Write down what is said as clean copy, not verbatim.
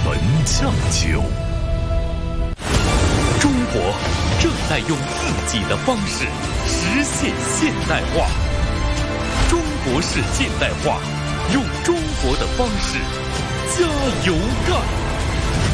门将就。中国正在用自己的方式实现现代化。中国式现代化，用中国的方式加油干！